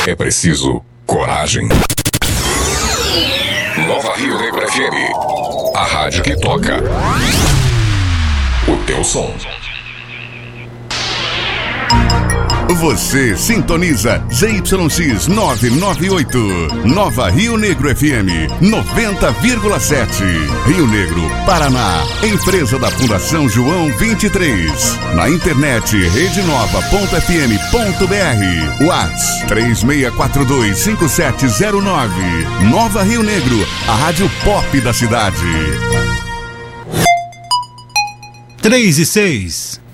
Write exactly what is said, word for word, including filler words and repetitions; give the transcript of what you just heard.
É preciso coragem. Nova Rio Negro F M, a rádio que toca o teu som. Você sintoniza Z Y X novecentos e noventa e oito, Nova Rio Negro F M noventa vírgula sete, Rio Negro, Paraná. Empresa da Fundação João vinte e três. Na internet rede nova ponto f m ponto b r. WhatsApp três seis quatro dois cinco sete zero nove. Nova Rio Negro, a rádio pop da cidade. três e seis.